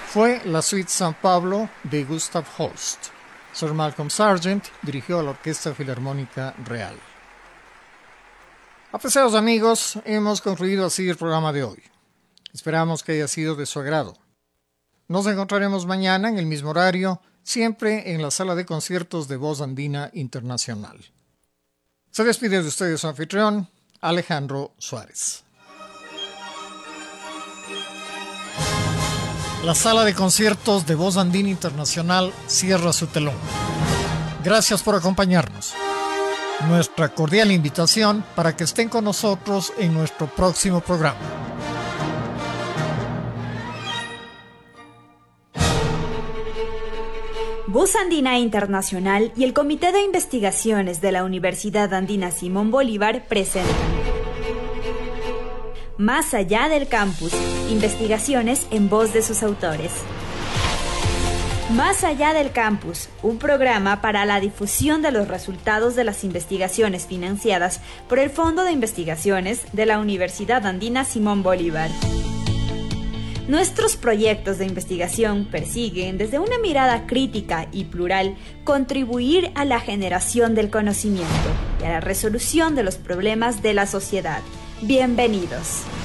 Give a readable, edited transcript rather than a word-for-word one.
fue la Suite San Pablo de Gustav Holst. Sir Malcolm Sargent dirigió a la Orquesta Filarmónica Real. Apreciados amigos, hemos concluido así el programa de hoy. Esperamos que haya sido de su agrado. Nos encontraremos mañana en el mismo horario, siempre en la sala de conciertos de Voz Andina Internacional. Se despide de ustedes su anfitrión, Alejandro Suárez. La sala de conciertos de Voz Andina Internacional cierra su telón. Gracias por acompañarnos. Nuestra cordial invitación para que estén con nosotros en nuestro próximo programa. Voz Andina Internacional y el Comité de Investigaciones de la Universidad Andina Simón Bolívar presentan Más allá del campus, investigaciones en voz de sus autores. Más allá del campus, un programa para la difusión de los resultados de las investigaciones financiadas por el Fondo de Investigaciones de la Universidad Andina Simón Bolívar. Nuestros proyectos de investigación persiguen, desde una mirada crítica y plural, contribuir a la generación del conocimiento y a la resolución de los problemas de la sociedad. Bienvenidos.